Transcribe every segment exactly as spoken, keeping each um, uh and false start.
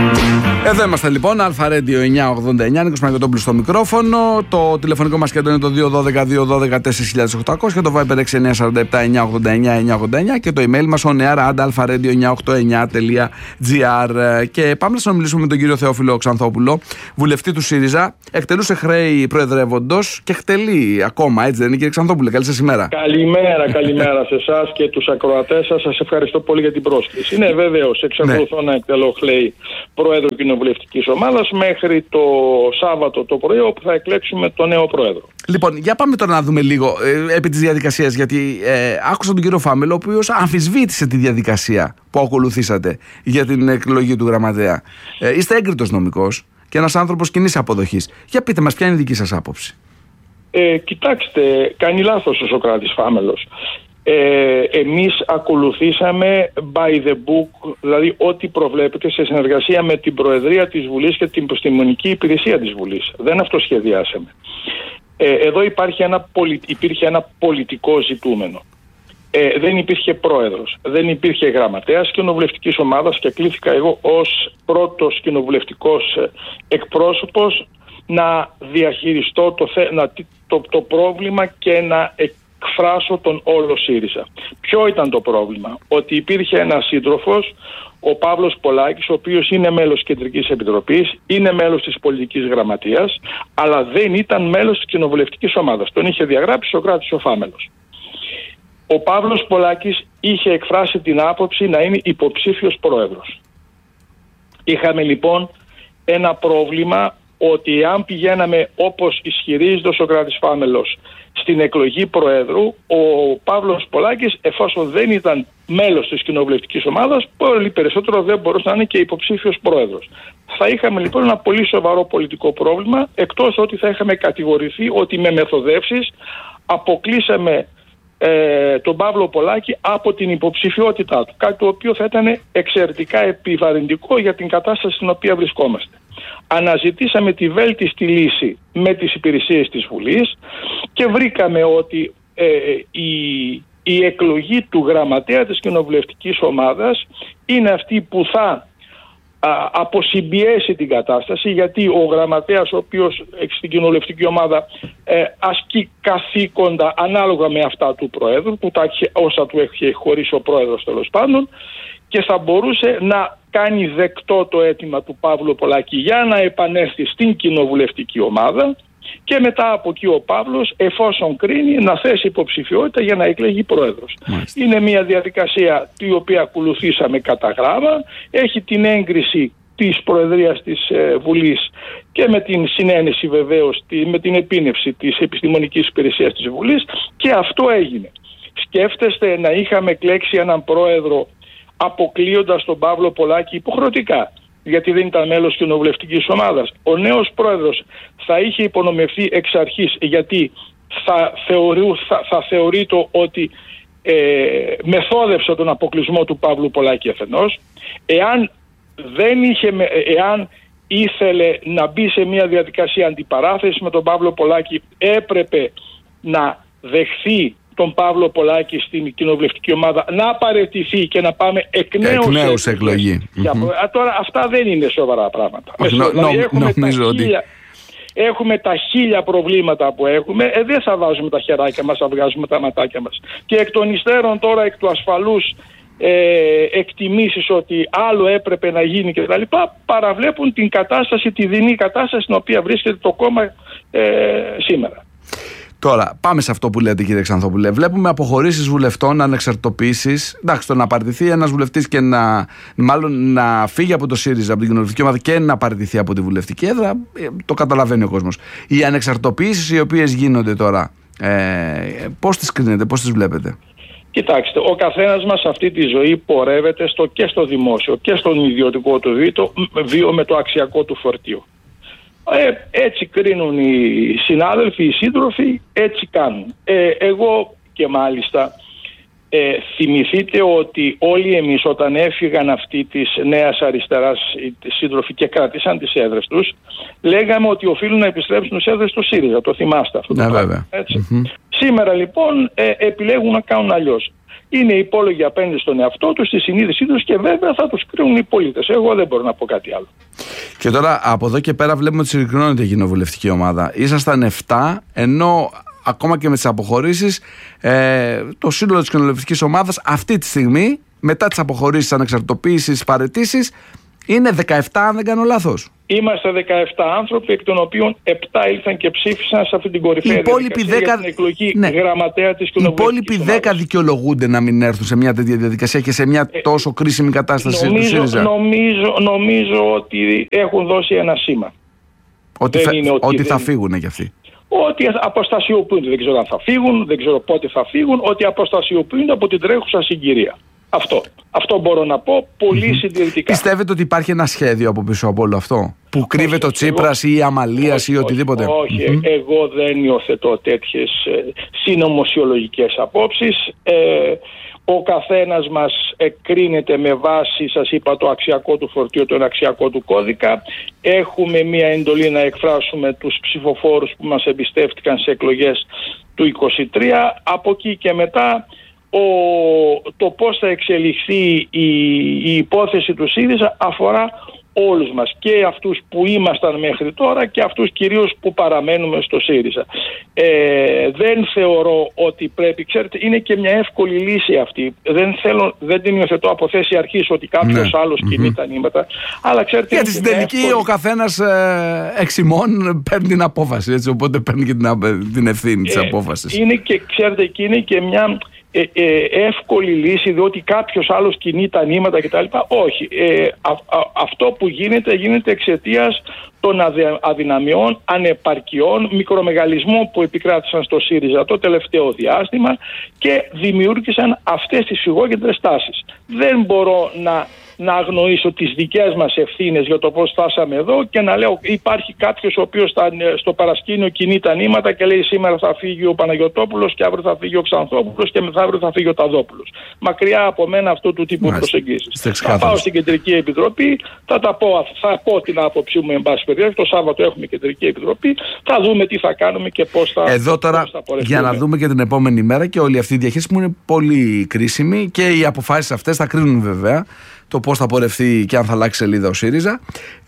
Εδώ είμαστε λοιπόν, Αλφα Radio εννιακόσια ογδόντα εννιά, Νίκος Παναγιωτόπουλος στο μικρόφωνο. Το τηλεφωνικό μας κέντρο είναι το δύο ένα δύο, δύο ένα δύο, τέσσερα οκτακόσια, το Viber έξι εννιά τέσσερα επτά, εννιακόσια ογδόντα εννιά, εννιακόσια ογδόντα εννιά και το email μας on air at alpha radio εννιακόσια ογδόντα εννιά τελεία gr. Και πάμε να συνομιλήσουμε με τον κύριο Θεόφιλο Ξανθόπουλο, βουλευτή του ΣΥΡΙΖΑ. Εκτελούσε χρέη προεδρεύοντος και εκτελεί ακόμα, έτσι δεν είναι, κύριε Ξανθόπουλε? Καλή σας ημέρα. Καλημέρα, καλημέρα σε εσάς και τους ακροατές σας. Σας ευχαριστώ πολύ για την πρόσκληση. Είναι βέβαιος, εξακολουθώ ναι. να εκτελώ χρέη Προέδρου Κοινοβουλευτικής Ομάδας μέχρι το Σάββατο το πρωί, όπου θα εκλέξουμε τον νέο Πρόεδρο. Λοιπόν, για πάμε τώρα να δούμε λίγο ε, επί της διαδικασίας, γιατί ε, άκουσα τον κύριο Φάμελο, ο οποίος αμφισβήτησε τη διαδικασία που ακολουθήσατε για την εκλογή του γραμματέα. Ε, είστε έγκριτος νομικός και ένας άνθρωπος κοινής αποδοχής. Για πείτε μας, ποια είναι η δική σας άποψη? Ε, κοιτάξτε, κάνει λάθος ο Σωκράτης Φάμελος. Ε, εμείς ακολουθήσαμε by the book, δηλαδή ό,τι προβλέπεται σε συνεργασία με την Προεδρία της Βουλής και την Επιστημονική Υπηρεσία της Βουλής. Δεν αυτοσχεδιάσαμε. Ε, εδώ υπάρχει ένα, υπήρχε ένα πολιτικό ζητούμενο. Ε, δεν υπήρχε πρόεδρος, δεν υπήρχε γραμματέας κοινοβουλευτικής ομάδας και κλήθηκα εγώ ως πρώτος κοινοβουλευτικός εκπρόσωπος να διαχειριστώ το, να, το, το πρόβλημα και να εκφράσω τον όλο ΣΥΡΙΖΑ. Ποιο ήταν το πρόβλημα? Ότι υπήρχε ένας σύντροφος, ο Παύλος Πολάκης, ο οποίος είναι μέλος Κεντρικής Επιτροπής, είναι μέλος της Πολιτικής Γραμματείας, αλλά δεν ήταν μέλος της κοινοβουλευτικής ομάδας. Τον είχε διαγράψει ο Σωκράτης ο Φάμελος. Ο Παύλος Πολάκης είχε εκφράσει την άποψη να είναι υποψήφιος πρόεδρος. Είχαμε λοιπόν ένα πρόβλημα ότι εάν πηγαίναμε όπως ισχυρίζεται ο Σωκράτης Φάμελος στην εκλογή Προέδρου, ο Παύλος Πολάκης, εφόσον δεν ήταν μέλος της κοινοβουλευτικής ομάδας, πολύ περισσότερο δεν μπορούσε να είναι και υποψήφιος πρόεδρος. Θα είχαμε λοιπόν ένα πολύ σοβαρό πολιτικό πρόβλημα, εκτός ότι θα είχαμε κατηγορηθεί ότι με μεθοδεύσεις αποκλείσαμε ε, τον Παύλο Πολάκη από την υποψηφιότητά του. Κάτι το οποίο θα ήταν εξαιρετικά επιβαρυντικό για την κατάσταση στην οποία βρισκόμαστε. Αναζητήσαμε τη βέλτιστη λύση με τις υπηρεσίες της Βουλής και βρήκαμε ότι ε, η, η εκλογή του γραμματέα της κοινοβουλευτικής ομάδας είναι αυτή που θα α, αποσυμπιέσει την κατάσταση, γιατί ο γραμματέας, ο οποίος στην κοινοβουλευτική ομάδα ε, ασκεί καθήκοντα ανάλογα με αυτά του Προέδρου, που τα, όσα του έχει χωρίσει ο Πρόεδρος τέλος πάντων, και θα μπορούσε να κάνει δεκτό το αίτημα του Παύλου Πολάκη για να επανέλθει στην κοινοβουλευτική ομάδα και μετά από εκεί ο Παύλος, εφόσον κρίνει, να θέσει υποψηφιότητα για να εκλεγεί πρόεδρος. Μάλιστα. Είναι μια διαδικασία η οποία ακολουθήσαμε κατά γράμμα, έχει την έγκριση της Προεδρίας της ε, Βουλής και με την συνένεση βεβαίως, τη, με την επίνευση της Επιστημονικής Υπηρεσίας της Βουλής, και αυτό έγινε. Σκέφτεστε να είχαμε εκλέξει έναν πρόεδρο αποκλείοντας τον Παύλο Πολάκη υποχρεωτικά, γιατί δεν ήταν μέλος κοινοβουλευτικής ομάδας? Ο νέος πρόεδρος θα είχε υπονομευθεί εξ αρχής, γιατί θα, θεωρού, θα, θα θεωρείται ότι ε, μεθόδευσε τον αποκλεισμό του Παύλου Πολάκη αφενός. Εάν, δεν είχε, εάν ήθελε να μπει σε μια διαδικασία αντιπαράθεση με τον Παύλο Πολάκη, έπρεπε να δεχθεί τον Παύλο Πολάκη στην κοινοβουλευτική ομάδα, να παραιτηθεί και να πάμε εκ νέου, εκ νέου σε εκλογή. Για... Mm-hmm. Τώρα αυτά δεν είναι σοβαρά πράγματα. Όχι, νο, δηλαδή, νο, έχουμε, νομίζω τα ότι... χίλια, έχουμε τα χίλια προβλήματα που έχουμε, ε, δεν θα βάζουμε τα χεράκια μας, θα βγάζουμε τα ματάκια μας. Και εκ των υστέρων τώρα, εκ του ασφαλούς ε, εκτιμήσεις ότι άλλο έπρεπε να γίνει κτλ., παραβλέπουν την κατάσταση, τη δεινή κατάσταση στην οποία βρίσκεται το κόμμα ε, σήμερα. Τώρα, πάμε σε αυτό που λέτε, κύριε Ξανθόπουλε. Βλέπουμε αποχωρήσεις βουλευτών, ανεξαρτητοποιήσεις. Εντάξει, το να απαρτηθεί ένας βουλευτής και να, μάλλον να φύγει από το ΣΥΡΙΖΑ, από την κοινοβουλευτική ομάδα, και να απαρτηθεί από τη βουλευτική έδρα, το καταλαβαίνει ο κόσμος. Οι ανεξαρτητοποιήσεις οι οποίες γίνονται τώρα, ε, πώς τις κρίνετε, πώς τις βλέπετε? Κοιτάξτε, ο καθένας μας αυτή τη ζωή πορεύεται στο, και στο δημόσιο και στον ιδιωτικό του βίο με το αξιακό του φορτίο. Ε, έτσι κρίνουν οι συνάδελφοι, οι σύντροφοι, έτσι κάνουν. Ε, εγώ και μάλιστα ε, θυμηθείτε ότι όλοι εμείς όταν έφυγαν αυτοί της Νέας Αριστεράς οι σύντροφοι και κράτησαν τις έδρες τους, λέγαμε ότι οφείλουν να επιστρέψουν στις έδρες του ΣΥΡΙΖΑ. Το θυμάστε αυτό? Ναι, βέβαια. Έτσι. Mm-hmm. Σήμερα λοιπόν ε, επιλέγουν να κάνουν αλλιώς. Είναι υπόλογοι απέναντι στον εαυτό τους, στη συνείδησή τους και βέβαια θα τους κρίνουν οι πολίτες. Εγώ δεν μπορώ να πω κάτι άλλο. Και τώρα από εδώ και πέρα βλέπουμε ότι συρρυκνώνεται η κοινοβουλευτική ομάδα. Ήσασταν επτά, ενώ ακόμα και με τις αποχωρήσεις, ε, το σύνολο της κοινοβουλευτικής ομάδας αυτή τη στιγμή, μετά τις αποχωρήσεις, ανεξαρτητοποίησεις, παραιτήσεις, είναι δεκαεπτά, αν δεν κάνω λάθος. Είμαστε δεκαεπτά άνθρωποι, εκ των οποίων επτά ήλθαν και ψήφισαν σε αυτή την κορυφαία διαδικασία δέκα... για την εκλογή ναι. γραμματέα της κοινοβουλευτικής ομάδας. Οι υπόλοιποι δέκα δικαιολογούνται να μην έρθουν σε μια τέτοια διαδικασία και σε μια τόσο κρίσιμη κατάσταση νομίζω, του ΣΥΡΙΖΑ. Νομίζω, νομίζω ότι έχουν δώσει ένα σήμα. Ότι, φε... ότι, ότι δεν... θα φύγουν κι αυτοί. Ότι αποστασιοποιούνται, δεν ξέρω αν θα φύγουν, δεν ξέρω πότε θα φύγουν, ότι αποστασιοποιούνται από την τρέχουσα συγκυρία. Αυτό. Αυτό μπορώ να πω πολύ mm-hmm. συντηρητικά. Πιστεύετε ότι υπάρχει ένα σχέδιο από πίσω από όλο αυτό, που κρύβεται ο Τσίπρας ή η Αμαλίας ή οτιδήποτε? Όχι, όχι. Mm-hmm. Εγώ δεν υιοθετώ τέτοιες ε, συνωμοσιολογικές απόψεις. Ε, ο καθένας μας εκκρίνεται με βάση, σας είπα, το αξιακό του φορτίο, το αξιακό του κώδικα. Έχουμε μία εντολή να εκφράσουμε τους ψηφοφόρους που μας εμπιστεύτηκαν σε εκλογές του είκοσι τρία. Από εκεί και μετά ο, το πώς θα εξελιχθεί η, η υπόθεση του ΣΥΡΙΖΑ αφορά όλους μας, και αυτούς που ήμασταν μέχρι τώρα και αυτούς κυρίως που παραμένουμε στο ΣΥΡΙΖΑ. Ε, δεν θεωρώ ότι πρέπει, ξέρετε, είναι και μια εύκολη λύση αυτή. Δεν, θέλω, δεν την υιοθετώ από θέση αρχής ότι κάποιος ναι. άλλος κινεί mm-hmm. τα νήματα. Αλλά ξέρετε, γιατί στην τελική εύκολη... ο καθένας ε, εξημών παίρνει την απόφαση, έτσι, οπότε παίρνει και την, την ευθύνη της ε, απόφασης. Είναι και, ξέρετε, εκεί είναι και μια Ε, ε, εύκολη λύση, διότι κάποιος άλλος κινεί τα νήματα κτλ. Όχι. Ε, α, α, αυτό που γίνεται, γίνεται εξαιτίας των αδυναμιών, ανεπαρκειών, μικρομεγαλισμών που επικράτησαν στο ΣΥΡΙΖΑ το τελευταίο διάστημα και δημιούργησαν αυτές τις φυγόκεντρες τάσεις. Δεν μπορώ να να αγνοήσω τις δικές μας ευθύνες για το πώς φτάσαμε εδώ και να λέω υπάρχει κάποιος ο οποίος θα, στο παρασκήνιο κινεί τα νήματα και λέει σήμερα θα φύγει ο Παναγιωτόπουλος και αύριο θα φύγει ο Ξανθόπουλος και μεθαύριο θα φύγει ο Ταδόπουλος. Μακριά από μένα αυτού του τύπου προσεγγίσεις. Θα πάω στην Κεντρική Επιτροπή, θα, τα πω, θα πω την άποψή μου εν πάση περιπτώσει. Το Σάββατο έχουμε Κεντρική Επιτροπή, θα δούμε τι θα κάνουμε και πώς θα. Εδώ τώρα πώς θα για να δούμε και την επόμενη μέρα και όλη αυτή η διαχείριση που είναι πολύ κρίσιμη και οι αποφάσεις αυτές θα κρίνουν βέβαια το πώς θα πορευτεί και αν θα αλλάξει σελίδα ο ΣΥΡΙΖΑ.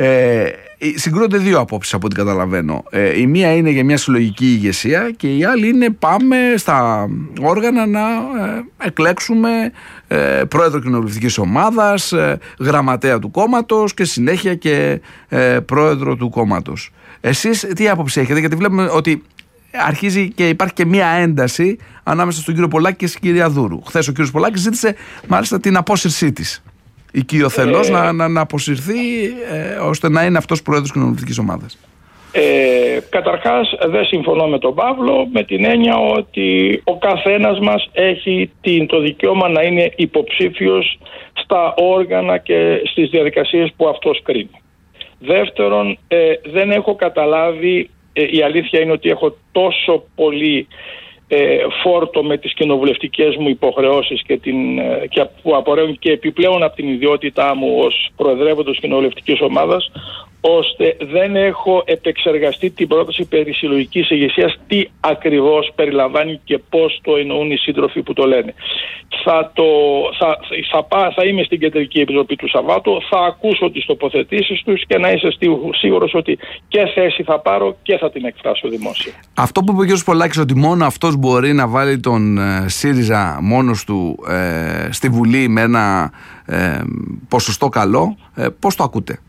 Ε, συγκρούνται δύο απόψεις από ό,τι καταλαβαίνω. Ε, η μία είναι για μια συλλογική ηγεσία και η άλλη είναι πάμε στα όργανα να ε, εκλέξουμε ε, πρόεδρο κοινοβουλευτικής ομάδας, ε, γραμματέα του κόμματος και συνέχεια και ε, πρόεδρο του κόμματος. Εσείς τι άποψη έχετε? Γιατί βλέπουμε ότι αρχίζει και υπάρχει και μία ένταση ανάμεσα στον κύριο Πολάκη και στην κυρία Δούρου. Χθες ο κύριος Πολάκης ζήτησε μάλιστα την απόσυρσή της. Οικειοθελώς ε, να, να, να αποσυρθεί ε, ώστε να είναι αυτός πρόεδρος κοινοβουλευτικής ομάδας. Ε, καταρχάς δεν συμφωνώ με τον Παύλο, με την έννοια ότι ο καθένας μας έχει την, το δικαίωμα να είναι υποψήφιος στα όργανα και στις διαδικασίες που αυτός κρίνει. Δεύτερον, ε, δεν έχω καταλάβει, ε, η αλήθεια είναι ότι έχω τόσο πολύ Ε, φόρτο με τις κοινοβουλευτικές μου υποχρεώσεις και, την, ε, και που απορρέουν και επιπλέον από την ιδιότητά μου ως προεδρεύοντος κοινοβουλευτικής ομάδας, ώστε δεν έχω επεξεργαστεί την πρόταση περί συλλογικής ηγεσίας, τι ακριβώς περιλαμβάνει και πώς το εννοούν οι σύντροφοι που το λένε. Θα, το, θα, θα, θα, θα είμαι στην Κεντρική Επιτροπή του Σαββάτου, θα ακούσω τις τοποθετήσεις τους και να είσαι σίγουρος ότι και θέση θα πάρω και θα την εκφράσω δημόσια. Αυτό που είπε ο κ. Πολάκης, ότι μόνο αυτός μπορεί να βάλει τον ε, ΣΥΡΙΖΑ μόνος του ε, στη Βουλή με ένα ε, ποσοστό καλό, ε, πώς το ακούτε?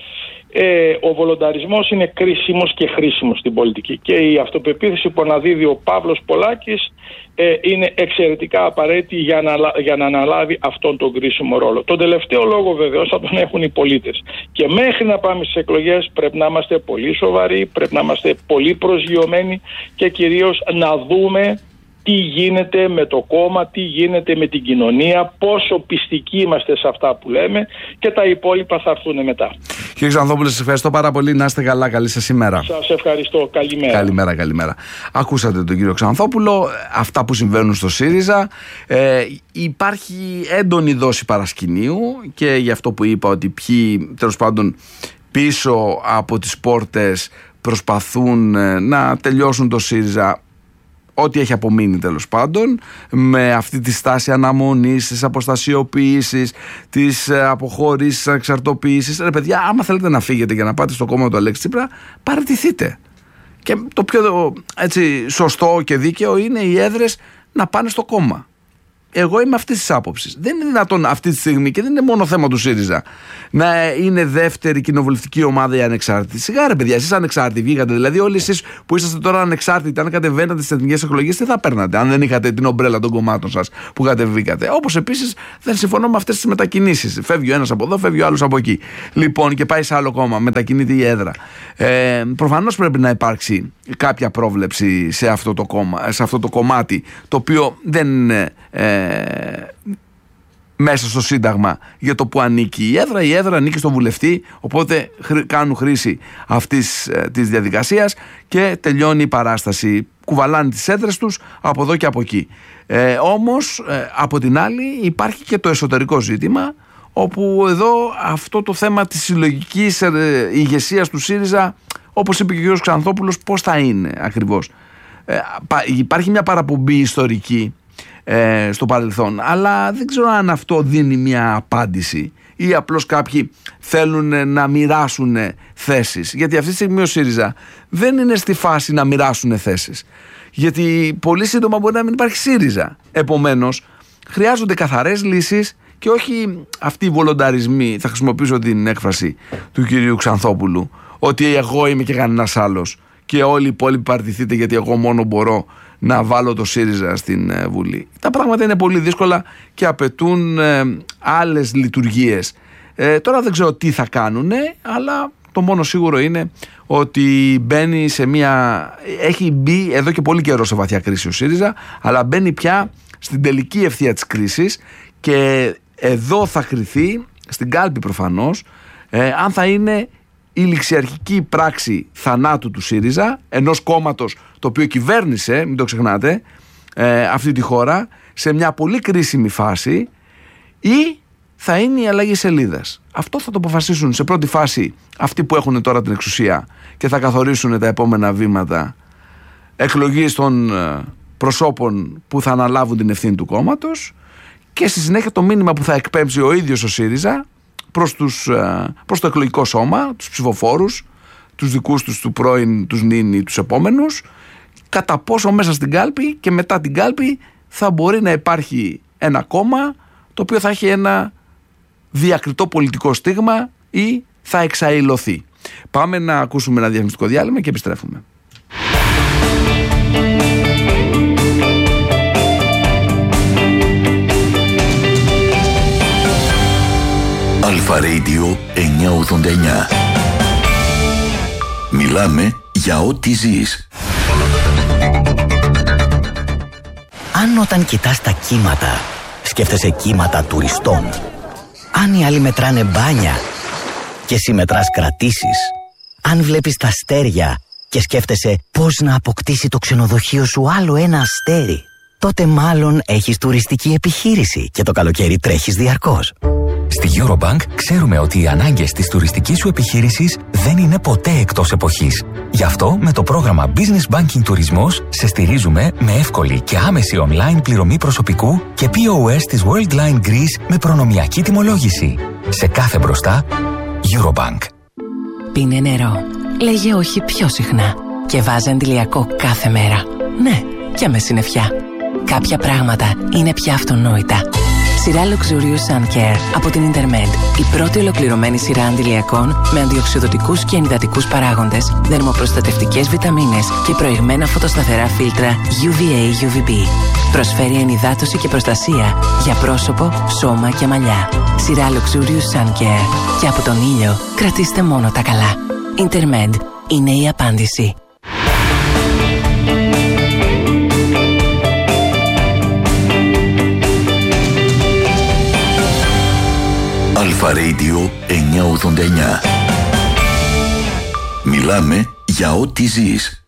Ε, ο βολονταρισμός είναι κρίσιμος και χρήσιμος στην πολιτική και η αυτοπεποίθηση που αναδίδει ο Παύλος Πολάκης ε, είναι εξαιρετικά απαραίτητη για να, για να αναλάβει αυτόν τον κρίσιμο ρόλο. Τον τελευταίο λόγο βεβαίως θα τον έχουν οι πολίτες και μέχρι να πάμε στις εκλογές πρέπει να είμαστε πολύ σοβαροί, πρέπει να είμαστε πολύ προσγειωμένοι και κυρίως να δούμε τι γίνεται με το κόμμα, τι γίνεται με την κοινωνία, πόσο πιστικοί είμαστε σε αυτά που λέμε και τα υπόλοιπα θα έρθουν μετά. Κύριε Ξανθόπουλε, σας ευχαριστώ πάρα πολύ. Να είστε καλά. Καλή σας ημέρα. Σας ευχαριστώ. Καλημέρα. Καλημέρα, καλημέρα. Ακούσατε τον κύριο Ξανθόπουλο, αυτά που συμβαίνουν στο ΣΥΡΙΖΑ. Ε, υπάρχει έντονη δόση παρασκηνίου και γι' αυτό που είπα ότι ποιοι τέλος πάντων πίσω από τις πόρτες προσπαθούν να τελειώσουν το ΣΥΡΙΖΑ. ό,τι έχει απομείνει τέλος πάντων, με αυτή τη στάση αναμονής, της αποστασιοποίησης, της αποχώρησης, της ανεξαρτοποίησης. Ρε παιδιά, άμα θέλετε να φύγετε για να πάτε στο κόμμα του Αλέξη Τσίπρα, παραιτηθείτε. Και το πιο έτσι, σωστό και δίκαιο είναι οι έδρες να πάνε στο κόμμα. Εγώ είμαι αυτής της άποψης. Δεν είναι δυνατόν αυτή τη στιγμή, και δεν είναι μόνο θέμα του ΣΥΡΙΖΑ, να είναι δεύτερη κοινοβουλευτική ομάδα η ανεξάρτητη. Σιγά ρε παιδιά, εσείς ανεξάρτητοι βγήκατε. Δηλαδή, όλοι εσείς που είσαστε τώρα ανεξάρτητοι, αν κατεβαίνατε στις εθνικές εκλογές, τι θα παίρνατε, αν δεν είχατε την ομπρέλα των κομμάτων σας που κατεβήκατε. Όπως επίσης δεν συμφωνώ με αυτές τις μετακινήσεις. Φεύγει ο ένας από εδώ, φεύγει ο άλλος από εκεί. Λοιπόν, και πάει σε άλλο κόμμα, μετακινείται η έδρα. Ε, προφανώς πρέπει να υπάρξει κάποια πρόβλεψη σε αυτό το, κόμμα, σε αυτό το κομμάτι, το οποίο δεν είναι. Ε, μέσα στο Σύνταγμα για το που ανήκει η έδρα. Η έδρα ανήκει στον βουλευτή, οπότε κάνουν χρήση αυτής ε, της διαδικασίας και τελειώνει η παράσταση. Κουβαλάνε τις έδρες τους από εδώ και από εκεί. Ε, όμως ε, από την άλλη υπάρχει και το εσωτερικό ζήτημα, όπου εδώ αυτό το θέμα της συλλογικής ε, ηγεσίας του ΣΥΡΙΖΑ, όπως είπε και ο κ. Ξανθόπουλος, πώς θα είναι ακριβώς. Ε, υπάρχει μια παραπομπή ιστορική στο παρελθόν, αλλά δεν ξέρω αν αυτό δίνει μια απάντηση ή απλώς κάποιοι θέλουν να μοιράσουν θέσεις, γιατί αυτή τη στιγμή ο ΣΥΡΙΖΑ δεν είναι στη φάση να μοιράσουν θέσεις, γιατί πολύ σύντομα μπορεί να μην υπάρχει ΣΥΡΙΖΑ. Επομένως χρειάζονται καθαρές λύσεις και όχι αυτοί οι βολονταρισμοί, θα χρησιμοποιήσω την έκφραση του κυρίου Ξανθόπουλου, ότι εγώ είμαι και κανένας άλλος και όλοι οι υπόλοιποι παραιτηθείτε γιατί εγώ μόνο μπορώ να βάλω το ΣΥΡΙΖΑ στην ε, Βουλή. Τα πράγματα είναι πολύ δύσκολα και απαιτούν ε, άλλες λειτουργίες. Ε, τώρα δεν ξέρω τι θα κάνουνε, αλλά το μόνο σίγουρο είναι ότι μπαίνει σε μια... Έχει μπει εδώ και πολύ καιρό σε βαθιά κρίση ο ΣΥΡΙΖΑ, αλλά μπαίνει πια στην τελική ευθεία της κρίσης και εδώ θα κριθεί, στην κάλπη προφανώς, ε, αν θα είναι η ληξιαρχική πράξη θανάτου του ΣΥΡΙΖΑ, ενός κόμματος το οποίο κυβέρνησε, μην το ξεχνάτε, ε, αυτή τη χώρα σε μια πολύ κρίσιμη φάση, ή θα είναι η αλλαγή σελίδας. Αυτό θα το αποφασίσουν σε πρώτη φάση αυτοί που έχουν τώρα την εξουσία και θα καθορίσουν τα επόμενα βήματα εκλογής των προσώπων που θα αναλάβουν την ευθύνη του κόμματος, και στη συνέχεια το μήνυμα που θα εκπέμψει ο ίδιος ο ΣΥΡΙΖΑ προς, τους, προς το εκλογικό σώμα, τους ψηφοφόρους, τους δικούς τους του πρώην, τους νυν ή τους επόμενους, κατά πόσο μέσα στην κάλπη και μετά την κάλπη θα μπορεί να υπάρχει ένα κόμμα το οποίο θα έχει ένα διακριτό πολιτικό στίγμα ή θα εξαηλωθεί. Πάμε να ακούσουμε ένα διαφημιστικό διάλειμμα και επιστρέφουμε. Αλφα Radio εννιακόσια ογδόντα εννιά. Μιλάμε για ό,τι ζεις. Αν όταν κοιτάς τα κύματα σκέφτεσαι κύματα τουριστών, αν οι άλλοι μετράνε μπάνια και εσύ μετράς κρατήσεις, αν βλέπεις τα αστέρια και σκέφτεσαι πώς να αποκτήσει το ξενοδοχείο σου άλλο ένα αστέρι, τότε μάλλον έχεις τουριστική επιχείρηση και το καλοκαίρι τρέχεις διαρκώς. Στη Eurobank ξέρουμε ότι οι ανάγκες της τουριστικής σου επιχείρησης δεν είναι ποτέ εκτός εποχής. Γι' αυτό με το πρόγραμμα Business Banking Τουρισμός σε στηρίζουμε με εύκολη και άμεση online πληρωμή προσωπικού και πι ο ες της Worldline Greece με προνομιακή τιμολόγηση. Σε κάθε μπροστά, Eurobank. Πίνε νερό. Λέγε όχι πιο συχνά. Και βάζε αντιλιακό κάθε μέρα. Ναι, και με συννεφιά. Κάποια πράγματα είναι πια αυτονόητα. Σειρά Luxurious Sun Care από την Intermed. Η πρώτη ολοκληρωμένη σειρά αντιλιακών με αντιοξυδοτικούς και ενυδατικούς παράγοντες, δερμοπροστατευτικές βιταμίνες και προηγμένα φωτοσταθερά φίλτρα γιου βι έι γιου βι μπι. Προσφέρει ενυδάτωση και προστασία για πρόσωπο, σώμα και μαλλιά. Σειρά Luxurious Sun Care. Και από τον ήλιο κρατήστε μόνο τα καλά. Intermed είναι η απάντηση. Αλφα Radio εννιακόσια ογδόντα εννιά. Μιλάμε για ό,τι ζεις.